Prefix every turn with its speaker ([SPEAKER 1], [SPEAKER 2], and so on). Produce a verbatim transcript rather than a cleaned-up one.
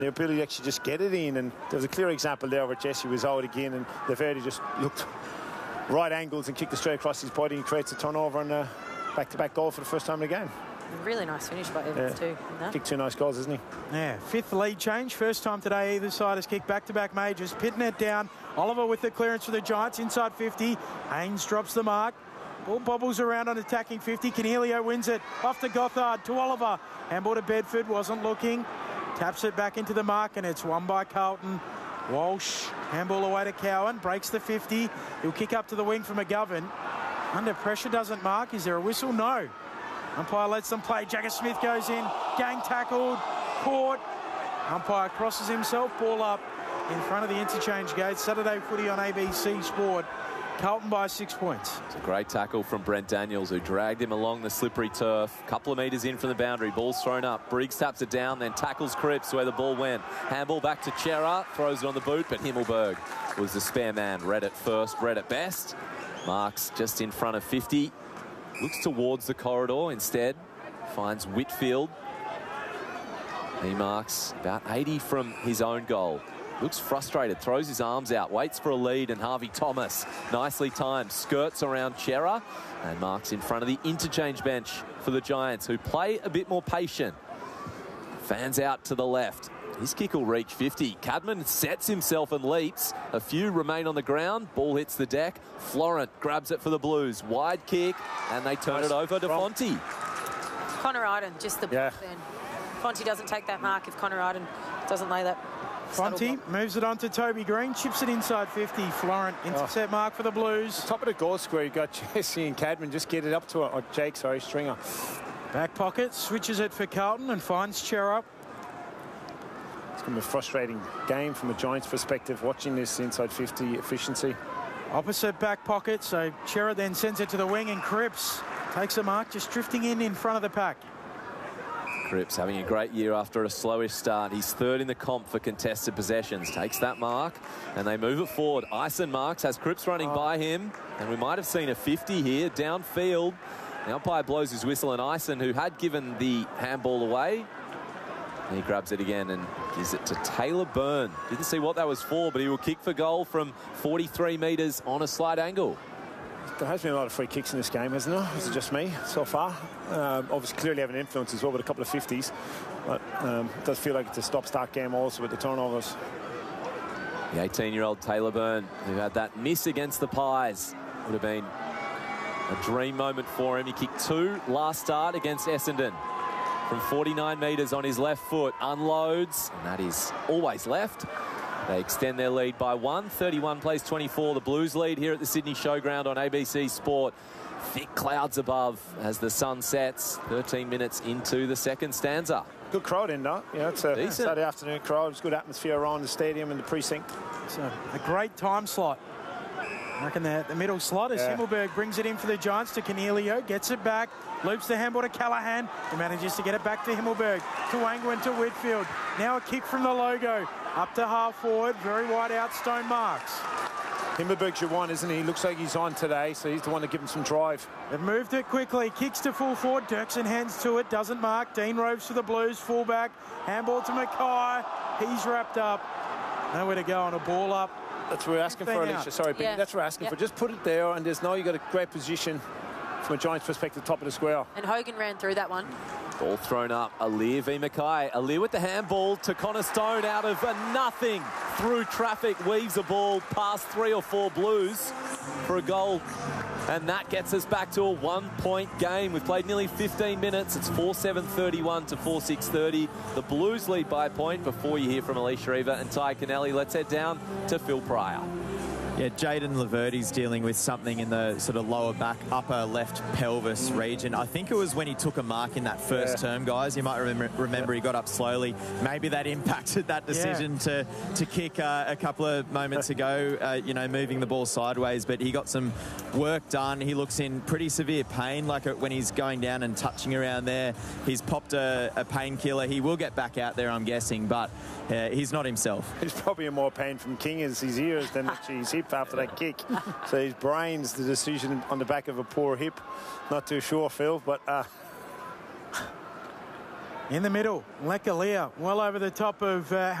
[SPEAKER 1] the ability to actually just get it in. And there was a clear example there where Jesse was out again, and Laverde just looked right angles and kicked it straight across his body and creates a turnover and a back-to-back goal for the first time in the game.
[SPEAKER 2] Really nice finish by Evans yeah. too.
[SPEAKER 1] Kicked two nice goals, isn't he?
[SPEAKER 3] Yeah, fifth lead change. First time today either side has kicked back-to-back majors. Pitting it down. Oliver with the clearance for the Giants inside fifty. Haynes drops the mark. Ball bobbles around on attacking fifty. Canelio wins it. Off to Gothard, to Oliver. Handball to Bedford, wasn't looking. Taps it back into the mark, and it's won by Carlton. Walsh, handball away to Cowan. Breaks the fifty. He'll kick up to the wing for McGovern. Under pressure, doesn't mark. Is there a whistle? No. Umpire lets them play. Jagger Smith goes in. Gang tackled. Caught. Umpire crosses himself. Ball up in front of the interchange gate. Saturday footy on A B C Sport. Carlton by six points.
[SPEAKER 4] It's a great tackle from Brent Daniels, who dragged him along the slippery turf. Couple of metres in from the boundary. Ball's thrown up. Briggs taps it down, then tackles Cripps where the ball went. Handball back to Chera. Throws it on the boot, but Himmelberg was the spare man. Read it first, read it best. Marks just in front of fifty. Looks towards the corridor instead. Finds Whitfield. He marks about eighty from his own goal. Looks frustrated, throws his arms out, waits for a lead, and Harvey Thomas, nicely timed, skirts around Chera and marks in front of the interchange bench for the Giants, who play a bit more patient. Fans out to the left. His kick will reach fifty. Cadman sets himself and leaps. A few remain on the ground. Ball hits the deck. Florent grabs it for the Blues. Wide kick, and they turn nice. it over to Fonte.
[SPEAKER 2] Connor Iden, just the
[SPEAKER 1] yeah.
[SPEAKER 2] then. Fonte doesn't take that mark if Connor Iden doesn't lay that.
[SPEAKER 3] Fonte moves it on to Toby Green, chips it inside fifty. Florent, intercept oh. mark for the Blues.
[SPEAKER 1] Top of the goal square, you got Jesse and Cadman. Just get it up to it. Or Jake, sorry, Stringer.
[SPEAKER 3] Back pocket, switches it for Carlton and finds Chera.
[SPEAKER 1] It's going to be a frustrating game from a Giants perspective, watching this inside fifty efficiency.
[SPEAKER 3] Opposite back pocket, so Chera then sends it to the wing, and Cripps takes a mark, just drifting in in front of the pack.
[SPEAKER 4] Cripps having a great year after a slowish start. He's third in the comp for contested possessions. Takes that mark, and they move it forward. Ison marks, has Cripps running oh. by him, and we might have seen a fifty here downfield. The umpire blows his whistle, and Ison, who had given the handball away, and he grabs it again and gives it to Taylor Byrne. Didn't see what that was for, but he will kick for goal from forty-three metres on a slight angle.
[SPEAKER 1] There has been a lot of free kicks in this game, hasn't there? Is it just me so far? Um, obviously, clearly having an influence as well with a couple of fifties. But um, it does feel like it's a stop-start game also with the turnovers.
[SPEAKER 4] The eighteen-year-old Taylor Byrne, who had that miss against the Pies, would have been a dream moment for him. He kicked two last start against Essendon. From forty-nine metres on his left foot, unloads, and that is always left. They extend their lead by one. thirty-one plays twenty-four. The Blues lead here at the Sydney Showground on A B C Sport. Thick clouds above as the sun sets. thirteen minutes into the second stanza.
[SPEAKER 1] Good crowd in there. Yeah, it's a
[SPEAKER 4] Decent.
[SPEAKER 1] Saturday afternoon crowd. It's good atmosphere around the stadium and the precinct.
[SPEAKER 3] It's a, a great time slot. I reckon the, the middle slot as yeah. Himmelberg brings it in for the Giants to Canelio, gets it back, loops the handball to Callaghan, who manages to get it back to Himmelberg, to Angwin, to Whitfield. Now a kick from the logo, up to half forward, very wide out, Stone marks.
[SPEAKER 1] Himmelberg's your one, isn't he? He looks like he's on today, so he's the one to give him some drive.
[SPEAKER 3] They've moved it quickly, kicks to full forward, Dirksen hands to it, doesn't mark. Dean Roves for the Blues, fullback, handball to Mackay, he's wrapped up. Nowhere to go on a ball up.
[SPEAKER 1] That's what we're asking for, Alicia. Out. Sorry,
[SPEAKER 2] yeah.
[SPEAKER 1] that's what we're asking
[SPEAKER 2] yep.
[SPEAKER 1] for. Just put it there, and there's now you got a great position from a Giants perspective, top of the square.
[SPEAKER 2] And Hogan ran through that one.
[SPEAKER 4] Ball thrown up. Alir v Mackay. Alir with the handball to Connor Stone out of a nothing. Through traffic, weaves a ball past three or four Blues for a goal. And that gets us back to a one-point game. We've played nearly fifteen minutes. It's four seven thirty-one to four six thirty. The Blues lead by a point. Before you hear from Alicia Eva and Ty Kennelly, let's head down to Phil Pryor.
[SPEAKER 5] Yeah, Jaden Laverty's dealing with something in the sort of lower back, upper left pelvis region. I think it was when he took a mark in that first yeah. term, guys. You might remember, remember he got up slowly. Maybe that impacted that decision yeah. to, to kick uh, a couple of moments ago, uh, you know, moving the ball sideways. But he got some work done. He looks in pretty severe pain, like when he's going down and touching around there. He's popped a, a painkiller. He will get back out there, I'm guessing, but uh, he's not himself.
[SPEAKER 1] He's probably in more pain from King as his ears than actually his hip after that kick. So his brain's the decision on the back of a poor hip. Not too sure, Phil, but uh,
[SPEAKER 3] In the middle, Lekalia well over the top of uh,